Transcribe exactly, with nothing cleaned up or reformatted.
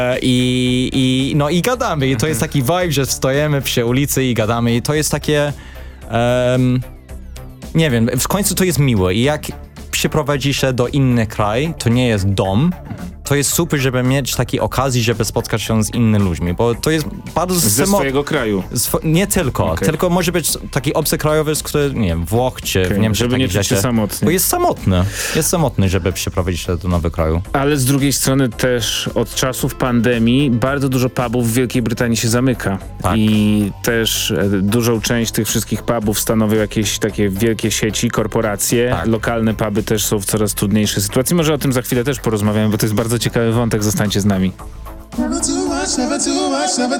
I, i, no i gadamy. I to jest taki vibe, że stojemy przy ulicy i gadamy. I to jest takie... Um, nie wiem, w końcu to jest miłe. I jak przeprowadzi się do innych krajów, to nie jest dom, to jest super, żeby mieć takiej okazji, żeby spotkać się z innymi ludźmi, bo to jest bardzo... Ze samo... swojego kraju. Swo... Nie tylko, Okay. tylko może być taki obcokrajowiec, który, nie wiem, Włoch czy Okay. w Niemczech. Żeby nie czuć się samotny. Bo jest samotny, jest samotny, żeby przeprowadzić się do nowego kraju. Ale z drugiej strony też od czasów pandemii bardzo dużo pubów w Wielkiej Brytanii się zamyka. Tak. I też e, dużą część tych wszystkich pubów stanowią jakieś takie wielkie sieci, korporacje. Tak. Lokalne puby też są w coraz trudniejszej sytuacji. Może o tym za chwilę też porozmawiamy, bo to jest bardzo ciekawy wątek. Zostańcie z nami. Never too much, never too much, never